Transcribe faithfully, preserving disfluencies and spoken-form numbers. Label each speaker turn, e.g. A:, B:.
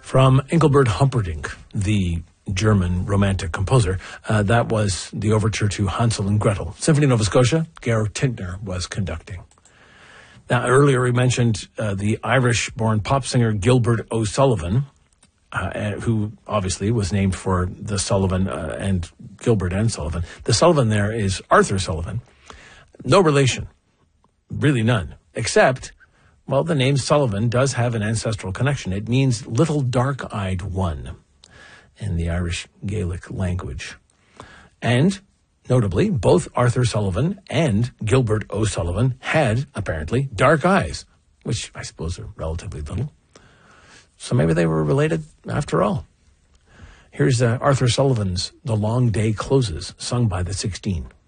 A: From Engelbert Humperdinck, the German romantic composer, uh, that was the overture to Hansel and Gretel. Symphony of Nova Scotia, Georg Tintner was conducting. Now, earlier we mentioned uh, the Irish-born pop singer Gilbert O'Sullivan, uh, who obviously was named for the Sullivan uh, and Gilbert and Sullivan. The Sullivan there is Arthur Sullivan. No relation, really none, except, well, the name Sullivan does have an ancestral connection. It means little dark-eyed one in the Irish Gaelic language. And, notably, both Arthur Sullivan and Gilbert O'Sullivan had, apparently, dark eyes, which I suppose are relatively little. So maybe they were related after all. Here's uh, Arthur Sullivan's The Long Day Closes, sung by the Sixteen.